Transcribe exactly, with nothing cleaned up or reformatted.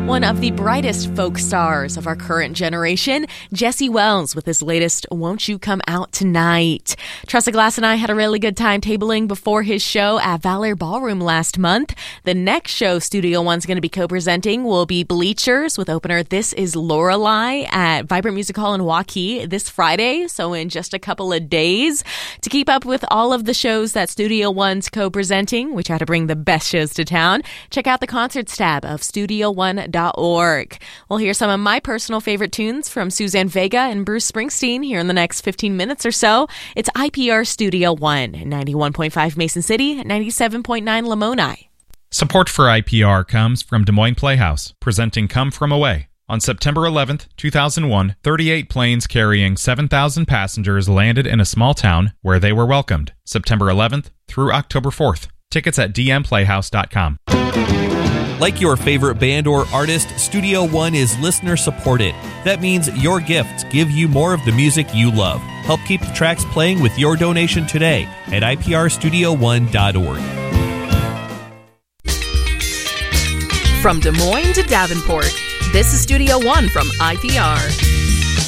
One of the brightest folk stars of our current generation, Jesse Wells, with his latest Won't You Come Out Tonight. Tressa Glass and I had a really good time tabling before his show at Valor Ballroom last month. The next show Studio One's going to be co-presenting will be Bleachers with opener This Is Lorelei at Vibrant Music Hall in Waukee this Friday, so in just a couple of days. To keep up with all of the shows that Studio One's co-presenting, we try to bring the best shows to town, check out the concerts tab of studio one dot org. We'll hear some of my personal favorite tunes from Suzanne Vega and Bruce Springsteen here in the next fifteen minutes or so. It's I P R Studio One, ninety-one point five Mason City, ninety-seven point nine Lamoni. Support for I P R comes from Des Moines Playhouse, presenting Come From Away. On September eleventh, two thousand one, thirty-eight planes carrying seven thousand passengers landed in a small town where they were welcomed. September eleventh through October fourth. Tickets at d m playhouse dot com. Like your favorite band or artist, Studio One is listener supported. That means your gifts give you more of the music you love. Help keep the tracks playing with your donation today at I P R studio one dot org. From Des Moines to Davenport, this is Studio One from I P R.